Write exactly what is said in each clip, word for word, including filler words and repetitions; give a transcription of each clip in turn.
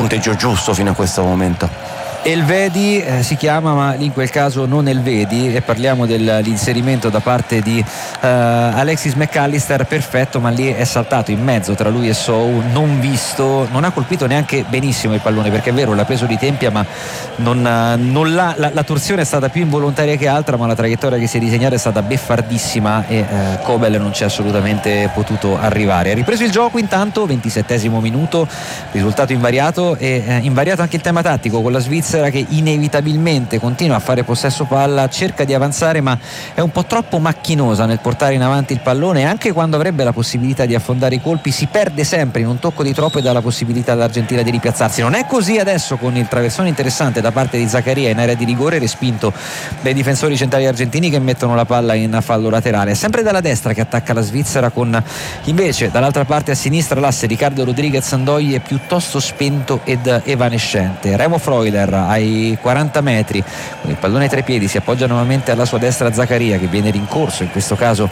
punteggio giusto fino a questo momento. Elvedi eh, si chiama, ma in quel caso non Elvedi, e parliamo dell'inserimento da parte di eh, Alexis McAllister, perfetto, ma lì è saltato in mezzo tra lui e Sou, non visto, non ha colpito neanche benissimo il pallone, perché è vero, l'ha preso di tempia, ma non, non l'ha, la, la torsione è stata più involontaria che altra, ma la traiettoria che si è disegnata è stata beffardissima e eh, Kobel non ci è assolutamente potuto arrivare. Ha ripreso il gioco intanto, ventisettesimo minuto, risultato invariato, e eh, invariato anche il tema tattico, con la Svizzera che inevitabilmente continua a fare possesso palla, cerca di avanzare, ma è un po' troppo macchinosa nel portare in avanti il pallone, e anche quando avrebbe la possibilità di affondare i colpi si perde sempre in un tocco di troppo e dà la possibilità all'Argentina di ripiazzarsi. Non è così adesso, con il traversone interessante da parte di Zaccaria in area di rigore, respinto dai difensori centrali argentini che mettono la palla in fallo laterale. È sempre dalla destra che attacca la Svizzera, con invece dall'altra parte a sinistra l'asse Ricardo Rodriguez Ndoye piuttosto spento ed evanescente. Remo Freuler ai quaranta metri con il pallone tra i piedi si appoggia nuovamente alla sua destra Zaccaria, che viene rincorso in questo caso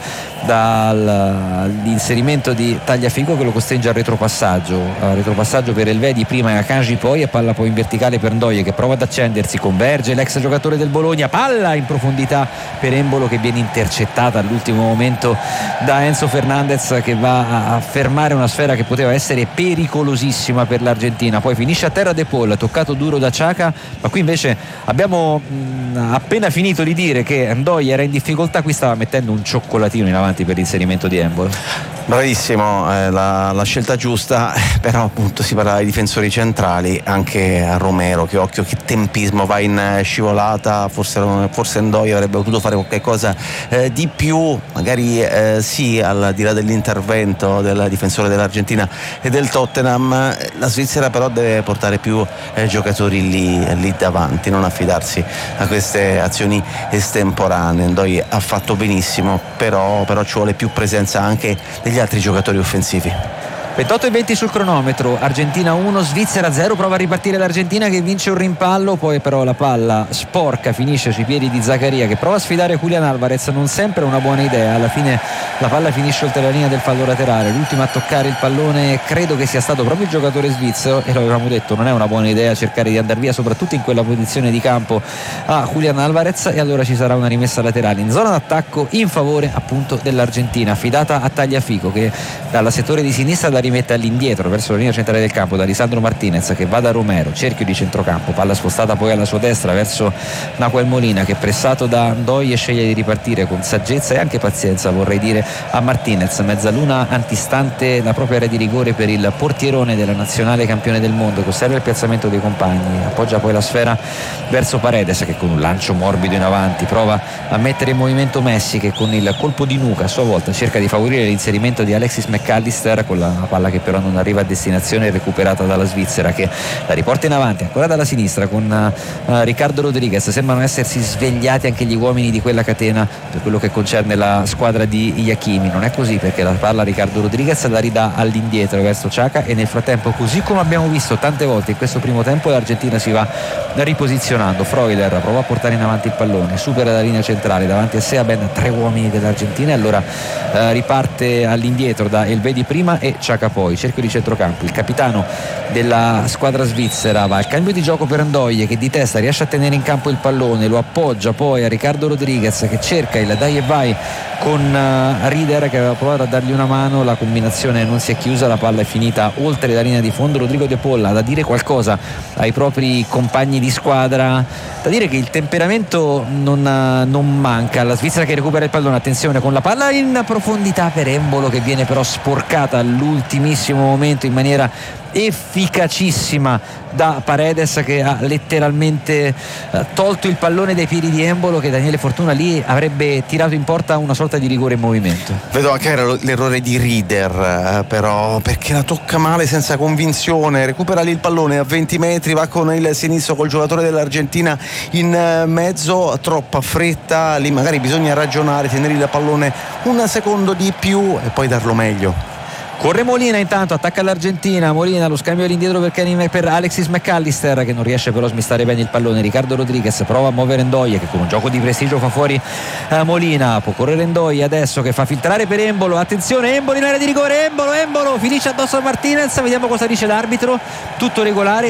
dall'inserimento di Tagliafico, che lo costringe al retropassaggio al retropassaggio per Elvedi prima e Akanji poi, e palla poi in verticale per Ndoye che prova ad accendersi, converge l'ex giocatore del Bologna, palla in profondità per Embolo che viene intercettata all'ultimo momento da Enzo Fernandez, che va a fermare una sfera che poteva essere pericolosissima per l'Argentina. Poi finisce a terra De Paul, toccato duro da Xhaka, ma qui invece abbiamo mh, appena finito di dire che Ndoye era in difficoltà, qui stava mettendo un cioccolatino in avanti per l'inserimento di Embolo. Bravissimo, eh, la, la scelta giusta, però appunto si parla dei difensori centrali, anche a Romero, che occhio che tempismo, va in scivolata, forse, forse Ndoye avrebbe potuto fare qualche cosa eh, di più, magari eh, sì, al di là dell'intervento del difensore dell'Argentina e del Tottenham. La Svizzera però deve portare più eh, giocatori lì, lì davanti, non affidarsi a queste azioni estemporanee. Ndoye ha fatto benissimo, però, però ci vuole più presenza anche degli altri giocatori offensivi. ventotto e venti sul cronometro, Argentina uno, Svizzera zero, prova a ripartire l'Argentina che vince un rimpallo, poi però la palla sporca finisce sui piedi di Zaccaria che prova a sfidare Julian Alvarez, non sempre una buona idea, alla fine la palla finisce oltre la linea del fallo laterale, l'ultimo a toccare il pallone credo che sia stato proprio il giocatore svizzero, e lo avevamo detto, non è una buona idea cercare di andare via soprattutto in quella posizione di campo a Julian Alvarez, e allora ci sarà una rimessa laterale in zona d'attacco in favore appunto dell'Argentina, affidata a Tagliafico che dalla settore di sinistra la rimette all'indietro verso la linea centrale del campo da Lisandro Martinez che va da Romero, cerchio di centrocampo, palla spostata poi alla sua destra verso Nahuel Molina che pressato da Ndoye sceglie di ripartire con saggezza e anche pazienza, vorrei dire, a Martinez, mezzaluna antistante la propria area di rigore per il portierone della nazionale campione del mondo che osserva il piazzamento dei compagni, appoggia poi la sfera verso Paredes che con un lancio morbido in avanti prova a mettere in movimento Messi che con il colpo di nuca a sua volta cerca di favorire l'inserimento di Alexis McAllister con la palla che però non arriva a destinazione, recuperata dalla Svizzera che la riporta in avanti ancora dalla sinistra con uh, Ricardo Rodriguez. Sembrano essersi svegliati anche gli uomini di quella catena per quello che concerne la squadra di Iachimi. Non è così perché la palla Ricardo Rodriguez la ridà all'indietro verso Xhaka e nel frattempo, così come abbiamo visto tante volte in questo primo tempo, l'Argentina si va riposizionando. Freuler prova a portare in avanti il pallone, supera la linea centrale, davanti a sé ha ben tre uomini dell'Argentina e allora uh, riparte all'indietro da Elvedi prima e Xhaka poi, cerchio di centrocampo, il capitano della squadra svizzera va al cambio di gioco per Ndoye che di testa riesce a tenere in campo il pallone, lo appoggia poi a Ricardo Rodriguez che cerca il dai e vai con uh, Rieder che aveva provato a dargli una mano, la combinazione non si è chiusa, la palla è finita oltre la linea di fondo. Rodrigo De Paul ha da dire qualcosa ai propri compagni di squadra, da dire che il temperamento non, uh, non manca. La Svizzera che recupera il pallone, attenzione con la palla in profondità per Embolo che viene però sporcata all'ultimissimo momento in maniera efficacissima da Paredes che ha letteralmente eh, tolto il pallone dai piedi di Embolo, che Daniele Fortuna lì avrebbe tirato in porta una sorta di rigore in movimento. Vedo anche l'errore di Rieder eh, però perché la tocca male senza convinzione, recupera lì il pallone a venti metri, va con il sinistro col giocatore dell'Argentina in eh, mezzo, troppa fretta lì, magari bisogna ragionare, tenere il pallone un secondo di più e poi darlo meglio. Corre Molina, intanto attacca l'Argentina. Molina, lo scambio all'indietro per, Kenny, per Alexis McAllister che non riesce però a smistare bene il pallone. Ricardo Rodriguez prova a muovere Ndoye che con un gioco di prestigio fa fuori eh, Molina. Può correre Ndoye adesso che fa filtrare per Embolo. Attenzione, Embolo in area di rigore. Embolo, Embolo finisce addosso a Martinez. Vediamo cosa dice l'arbitro. Tutto regolare.